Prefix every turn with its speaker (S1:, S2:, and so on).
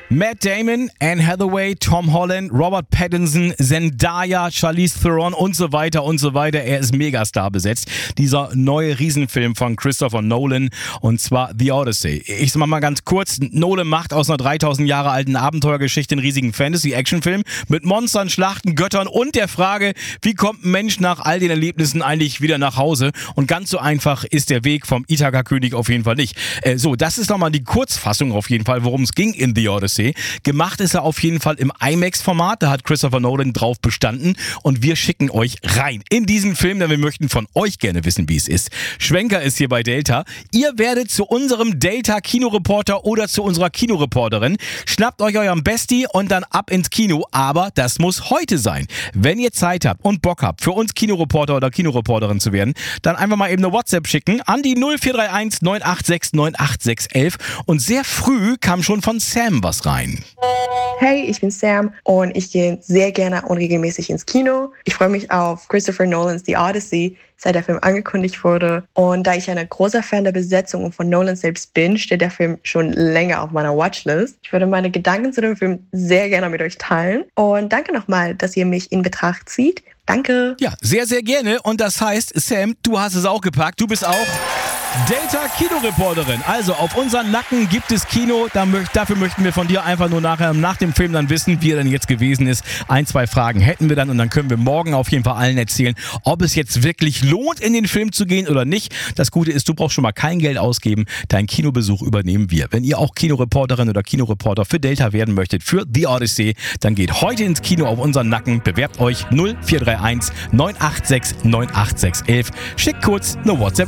S1: Matt Damon, Anne Hathaway, Tom Holland, Robert Pattinson, Zendaya, Charlize Theron und so weiter und so weiter. Er ist Megastar besetzt. Dieser neue Riesenfilm von Christopher Nolan, und zwar The Odyssey. Ich sag mal ganz kurz, Nolan macht aus einer 3000 Jahre alten Abenteuergeschichte einen riesigen Fantasy-Action-Film mit Monstern, Schlachten, Göttern und der Frage, wie kommt ein Mensch nach all den Erlebnissen eigentlich wieder nach Hause? Und ganz so einfach ist der Weg vom Ithaka-König auf jeden Fall nicht. Das ist nochmal die Kurzfassung auf jeden Fall, worum es ging in The Odyssey. Gemacht ist er auf jeden Fall im IMAX-Format, da hat Christopher Nolan drauf bestanden und wir schicken euch rein in diesen Film, denn wir möchten von euch gerne wissen, wie es ist. Schwenker ist hier bei Delta. Ihr werdet zu unserem Delta-Kinoreporter oder zu unserer Kinoreporterin. Schnappt euch euren Bestie und dann ab ins Kino, aber das muss heute sein. Wenn ihr Zeit habt und Bock habt, für uns Kinoreporter oder Kinoreporterin zu werden, dann einfach mal eben eine WhatsApp schicken an die 0431 986 98611 und sehr früh kam schon von Sam was rein.
S2: Hey, ich bin Sam und ich gehe sehr gerne und regelmäßig ins Kino. Ich freue mich auf Christopher Nolans The Odyssey, seit der Film angekündigt wurde. Und da ich ein großer Fan der Besetzung und von Nolan selbst bin, steht der Film schon länger auf meiner Watchlist. Ich würde meine Gedanken zu dem Film sehr gerne mit euch teilen. Und danke nochmal, dass ihr mich in Betracht zieht. Danke.
S1: Ja, sehr, sehr gerne. Und das heißt, Sam, du hast es auch gepackt. Du bist auch Delta-Kinoreporterin. Also auf unseren Nacken gibt es Kino. Dafür möchten wir von dir einfach nur nachher nach dem Film dann wissen, wie er denn jetzt gewesen ist. 1, 2 Fragen hätten wir dann und dann können wir morgen auf jeden Fall allen erzählen, ob es jetzt wirklich lohnt, in den Film zu gehen oder nicht. Das Gute ist, du brauchst schon mal kein Geld ausgeben. Deinen Kinobesuch übernehmen wir. Wenn ihr auch Kinoreporterin oder Kinoreporter für Delta werden möchtet, für The Odyssey, dann geht heute ins Kino auf unseren Nacken. Bewerbt euch 0431 986 98611. Schickt kurz eine WhatsApp.